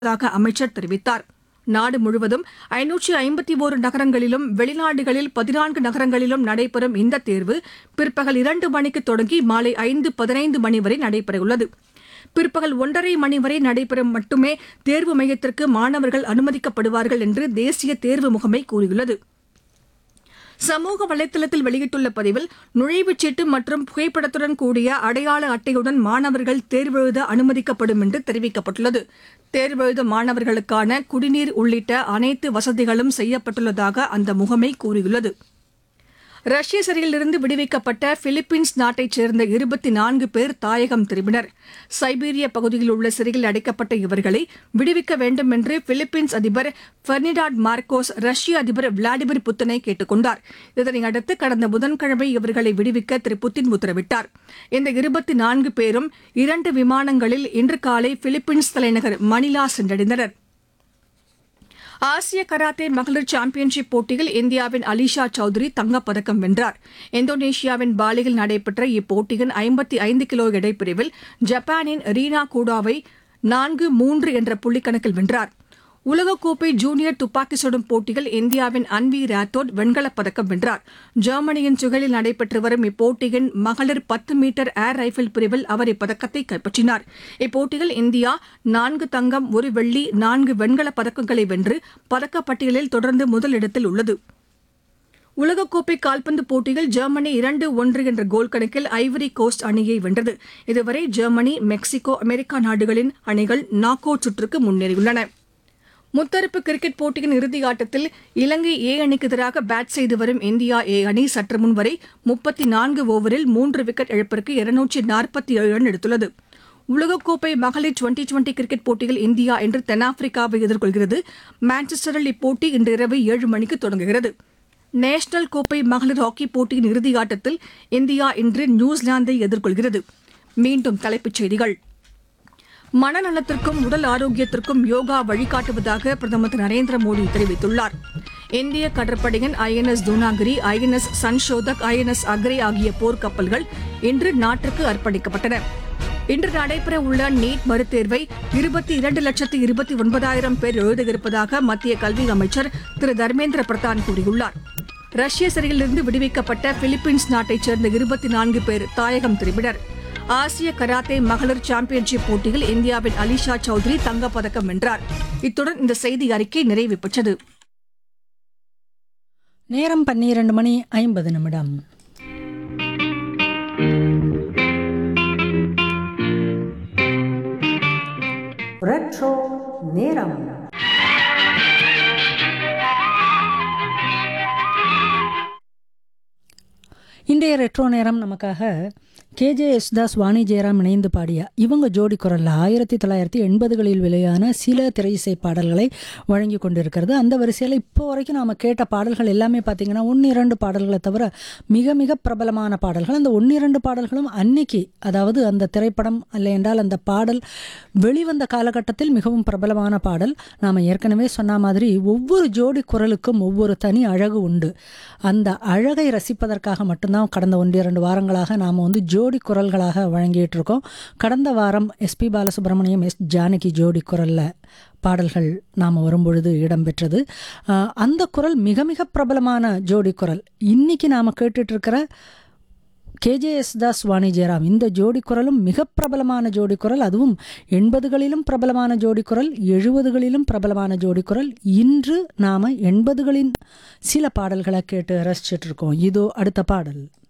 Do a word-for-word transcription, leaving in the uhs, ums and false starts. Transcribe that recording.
உள்ளதாக அமைச்சர் தெரிவித்தார். நாடு முழுவதும் ஐநூற்று ஐம்பத்தி ஒரு நகரங்களிலும் வெளிநாடுகளில் பதினான்கு நகரங்களிலும் நடைபெறும் இந்த தேர்வு பிற்பகல் இரண்டு மணிக்கு தொடங்கி மாலை ஐந்து பதினைந்து மணி வரை நடைபெறவுள்ளது. பிற்பகல் ஒன்றரை மணி வரை நடைபெறும் மட்டுமே தேர்வு மையத்திற்கு மாணவர்கள் அனுமதிக்கப்படுவார்கள் என்று தேசிய தேர்வு முகமை கூறியுள்ளது. சமூக வலைதளத்தில் வெளியிட்டுள்ள பதிவில் நுழைவுச் சீட்டு மற்றும் புகைப்படத்துடன் கூடிய அடையாள அட்டையுடன் மாணவர்கள் தேர்வெழுத அனுமதிக்கப்படும் என்று தெரிவிக்கப்பட்டுள்ளது. தேர்வெழுதும் மாணவர்களுக்கான குடிநீர் உள்ளிட்ட அனைத்து வசதிகளும் செய்யப்பட்டுள்ளதாக அந்த முகமை கூறியுள்ளது. ரஷ்ய சிறையிலிருந்து விடுவிக்கப்பட்ட பிலிப்பீன்ஸ் நாட்டைச் சேர்ந்த இருபத்தி நான்கு பேர் தாயகம் திரும்பினர். சைபீரிய பகுதியில் உள்ள சிறையில் அடைக்கப்பட்ட இவர்களை விடுவிக்க வேண்டும் என்று பிலிப்பீன்ஸ் அதிபர் பெர்னிடாட் மார்கோஸ் ரஷ்ய அதிபர் விளாடிமிர் புட்டினை கேட்டுக் கொண்டார். இதனையடுத்து கடந்த புதன்கிழமை இவர்களை விடுவிக்க திரு புட்டின் உத்தரவிட்டார். இந்த இருபத்தி நான்கு பேரும் இரண்டு விமானங்களில் இன்று காலை பிலிப்பீன்ஸ் தலைநகர் மணிலா சென்றடைந்தனர். ஆசிய கராத்தே மகளிர் சாம்பியன்ஷிப் போட்டியில் இந்தியாவின் அலிஷா சௌத்ரி தங்கப்பதக்கம் வென்றார். இந்தோனேஷியாவின் பாலியில் நடைபெற்ற இப்போட்டியின் ஐம்பத்தி ஐந்து கிலோ எடைப்பிரிவில் ஜப்பானின் ரீனா கூடாவை நான்கு மூன்று என்ற புள்ளிக்கணக்கில் வென்றார். உலகக்கோப்பை ஜூனியர் துப்பாக்கி சுடும் போட்டியில் இந்தியாவின் அன்வி ராத்தோட் வெண்கலப் பதக்கம் வென்றார். ஜெர்மனியின் சுகலில் நடைபெற்று வரும் இப்போட்டியின் மகளிர் பத்து மீட்டர் ஏர் ரைபிள் பிரிவில் அவர் இப்பதக்கத்தை கைப்பற்றினார். இப்போட்டியில் இந்தியா நான்கு தங்கம் ஒரு வெள்ளி நான்கு வெண்கலப் பதக்கங்களை வென்று பதக்கப்பட்டியலில் தொடர்ந்து முதலிடத்தில் உள்ளது. உலகக்கோப்பை கால்பந்து போட்டியில் ஜெர்மனி இரண்டு ஒன்று என்ற கோல் கணக்கில் ஐவரி கோஸ்ட் அணியை வென்றது. இதுவரை ஜெர்மனி, மெக்சிகோ, அமெரிக்கா நாடுகளின் அணிகள் நாக் அவுட் சுற்றுக்கு முன்னேறியுள்ளன. முத்தரப்பு கிரிக்கெட் போட்டியின் இறுதியாட்டத்தில் இலங்கை ஏ அணிக்கு எதிராக பேட் செய்து வரும் இந்தியா ஏ அணி சற்று முன்வரை முப்பத்தி நான்கு ஓவரில் மூன்று விக்கெட் இழப்பிற்கு இருநூற்று நாற்பத்தி ஏழு ரன் எடுத்துள்ளது. உலகக்கோப்பை மகளிர் டுவெண்டி டுவெண்டி கிரிக்கெட் போட்டியில் இந்தியா இன்று தென்னாப்பிரிக்காவை எதிர்கொள்கிறது. மான்செஸ்டரில் இப்போட்டி இன்று இரவு ஏழு மணிக்கு தொடங்குகிறது. நேஷனல் கோப்பை மகளிர் ஹாக்கி போட்டியின் இறுதியாட்டத்தில் இந்தியா இன்று நியூசிலாந்தை எதிர்கொள்கிறது. மீண்டும் தலைப்புச் செய்திகள். மனநலத்திற்கும் உடல் ஆரோக்கியத்திற்கும் யோகா வழிகாட்டுவதாக பிரதமர் திரு நரேந்திர மோடி தெரிவித்துள்ளார். இந்திய கடற்படையின் ஐ என் எஸ் தூனாகிரி, ஐ என் எஸ் சன்ஷோதக், ஐ என் எஸ் அக்ரே ஆகிய போர்க்கப்பல்கள் இன்று நாட்டுக்கு அர்ப்பணிக்கப்பட்டன. இன்று நடைபெற உள்ள நீட் மறுதேர்வை இருபத்தி இரண்டு லட்சத்து இருபத்தி ஒன்பதாயிரம் பேர் எழுதியிருப்பதாக மத்திய கல்வி அமைச்சர் திரு தர்மேந்திர பிரதான் கூறியுள்ளார். ரஷ்ய சிறையிலிருந்து விடுவிக்கப்பட்ட பிலிப்பீன்ஸ் நாட்டைச் சேர்ந்த இருபத்தி நான்கு பேர் தாயகம் திரும்பினர். ஆசிய கராத்தே மகளிர் சாம்பியன்ஷிப் போட்டியில் இந்தியாவின் அலிஷா சௌத்ரி தங்கப்பதக்கம் வென்றார். இத்துடன் இந்த செய்தி அறிக்கை நிறைவு பெற்றது. நேரம் பன்னிரண்டு மணி ஐம்பது நிமிடம். ரெட்ரோ நேரம். இன்றைய ரெட்ரோ நேரம் நமக்காக கேஜே யேசுதாஸ், வாணி ஜெயராம் இணைந்து பாடிய இவங்க ஜோடி குரலில் ஆயிரத்தி தொள்ளாயிரத்தி எண்பதுகளில் வெளியான சில திரையிசை பாடல்களை வழங்கி கொண்டிருக்கிறது. அந்த வரிசையில் இப்போ வரைக்கும் நாம் கேட்ட பாடல்கள் எல்லாமே பார்த்திங்கன்னா ஒன்று இரண்டு பாடல்களை தவிர மிக மிக பிரபலமான பாடல்கள். அந்த ஒன்று இரண்டு பாடல்களும் அன்னைக்கு, அதாவது அந்த திரைப்படம் இல்லை என்றால் அந்த பாடல் வெளிவந்த காலகட்டத்தில் மிகவும் பிரபலமான பாடல். நாம் ஏற்கனவே சொன்ன மாதிரி ஒவ்வொரு ஜோடி குரலுக்கும் ஒவ்வொரு தனி அழகு உண்டு. அந்த அழகை ரசிப்பதற்காக மட்டும்தான் கடந்த ஒன்று இரண்டு வாரங்களாக நாம் வந்து ஜோடி குரல்களாக வழங்கிட்டு இருக்கோம். கடந்த வாரம் எஸ்பி பாலசுப்ரமணியம், எஸ் ஜானகி ஜோடி குரலில் பாடல்கள் நாம் வரும்பொழுது இடம்பெற்றது. அந்த குரல் மிக மிக பிரபலமான ஜோடி குரல். இன்னைக்கு நாம் கேட்டுட்டு இருக்கிற கேஜே யேசுதாஸ், வாணி ஜெயராம் இந்த ஜோடி குரலும் மிக பிரபலமான ஜோடி குரல். அதுவும் எண்பதுகளிலும் பிரபலமான ஜோடி குரல், எழுபதுகளிலும் பிரபலமான ஜோடி குரல். இன்று நாம் எண்பதுகளின் சில பாடல்களை கேட்டு ரசிச்சிட்டு இருக்கோம். இதோ அடுத்த பாடல்.